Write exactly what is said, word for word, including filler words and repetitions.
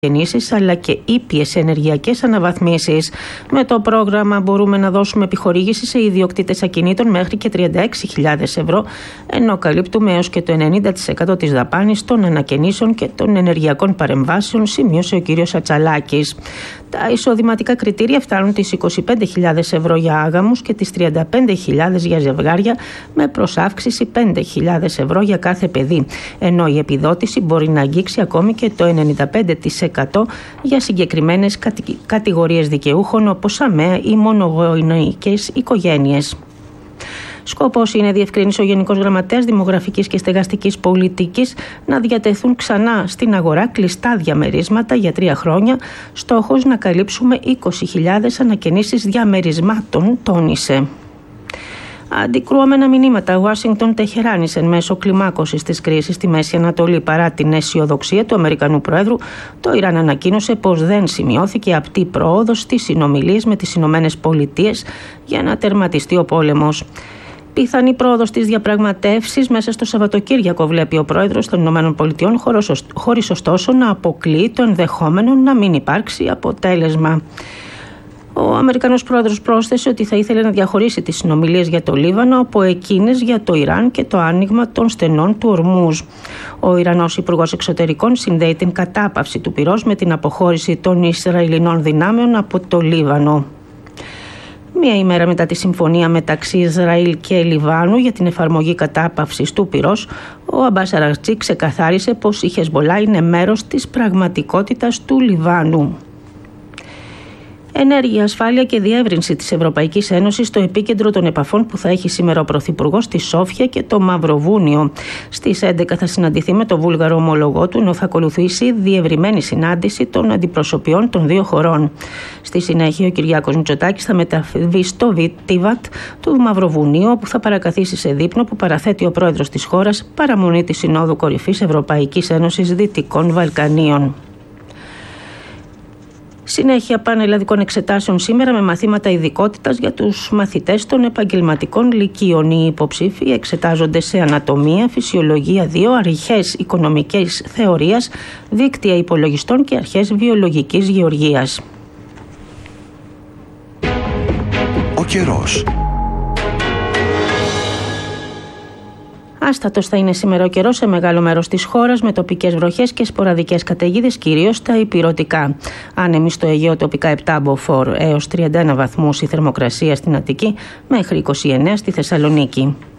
γεννήσεις, αλλά και ήπιες ενεργειακές αναβαθμίσεις. Με το πρόγραμμα μπορούμε να δώσουμε επιχορήγηση σε ιδιοκτήτες ακινήτων μέχρι και τριάντα έξι χιλιάδες ευρώ, ενώ καλύπτουμε έως και το ενενήντα τοις εκατό της δαπάνης των ανακαινήσεων και των ενεργειακών παρεμβάσεων, σημείωσε ο κύριος Ατσαλάκης. Τα εισοδηματικά κριτήρια φτάνουν τις είκοσι πέντε χιλιάδες ευρώ για άγαμους και τις τριάντα πέντε χιλιάδες για ζευγάρια, με προσάυξηση πέντε χιλιάδες ευρώ για κάθε παιδί, ενώ η επιδότηση μπορεί να αγγίξει ακόμη και το ενενήντα πέντε τοις εκατό για συγκεκριμένες κατηγορίες δικαιούχων, όπως αμαία ή μονογονεϊκές οικογένειες. Σκοπός είναι, διευκρίνησε ο Γενικός Γραμματέας Δημογραφικής και Στεγαστικής Πολιτικής, να διατεθούν ξανά στην αγορά κλειστά διαμερίσματα για τρία χρόνια. Στόχος να καλύψουμε είκοσι χιλιάδες ανακαινήσεις διαμερισμάτων, τόνισε. Αντικρουόμενα μηνύματα Ουάσιγκτον-Τεχεράνης εν μέσω κλιμάκωσης της κρίσης στη Μέση Ανατολή. Παρά την αισιοδοξία του Αμερικανού Προέδρου, το Ιράν ανακοίνωσε πως δεν σημειώθηκε απτή πρόοδος στις συνομιλίες με τις Ηνωμένες Πολιτείες για να τερματιστεί ο πόλεμος. Πιθανή πρόοδος στις διαπραγματεύσεις μέσα στο Σαββατοκύριακο, βλέπει ο Πρόεδρος των Ηνωμένων Πολιτειών, χωρίς ωστόσο να αποκλείει το ενδεχόμενο να μην υπάρξει αποτέλεσμα. Ο Αμερικανός Πρόεδρος πρόσθεσε ότι θα ήθελε να διαχωρίσει τις συνομιλίες για το Λίβανο από εκείνες για το Ιράν και το άνοιγμα των στενών του Ορμούζ. Ο Ιρανός Υπουργός Εξωτερικών συνδέει την κατάπαυση του πυρός με την αποχώρηση των Ισραηλινών δυνάμεων από το Λίβανο. Μία ημέρα μετά τη συμφωνία μεταξύ Ισραήλ και Λιβάνου για την εφαρμογή κατάπαυσης του πυρός, ο Αμπάς Αραγτσί ξεκαθάρισε πως η Χεσμολά είναι μέρος της πραγματικότητας του Λιβάνου. Ενέργεια, ασφάλεια και διεύρυνση της Ευρωπαϊκής Ένωσης στο επίκεντρο των επαφών που θα έχει σήμερα ο Πρωθυπουργός στη Σόφια και το Μαυροβούνιο. Στις έντεκα θα συναντηθεί με το Βούλγαρο ομολογό του, ενώ θα ακολουθήσει διευρυμένη συνάντηση των αντιπροσωπιών των δύο χωρών. Στη συνέχεια, ο Κυριάκος Μητσοτάκης θα μεταβεί στο Βίτιβατ του Μαυροβουνίου, όπου θα παρακαθίσει σε δείπνο που παραθέτει ο πρόεδρος της χώρας, παραμονή της Συνόδου Κορυφής Ευρωπαϊκής Ένωσης Δυτικών Βαλκανίων. Συνέχεια πανελλαδικών εξετάσεων σήμερα με μαθήματα ειδικότητας για τους μαθητές των επαγγελματικών λυκείων. Οι υποψήφοι εξετάζονται σε ανατομία, φυσιολογία δύο, αρχές οικονομικής θεωρίας, δίκτυα υπολογιστών και αρχές βιολογικής γεωργίας. Ο καιρός. Άστατος θα είναι σήμερα ο καιρός σε μεγάλο μέρος της χώρας, με τοπικές βροχές και σποραδικές καταιγίδες, κυρίως στα ηπειρωτικά. Άνεμοι στο Αιγαίο, τοπικά επτά μποφόρ έως τριάντα ένα βαθμούς η θερμοκρασία στην Αττική, μέχρι είκοσι εννέα στη Θεσσαλονίκη.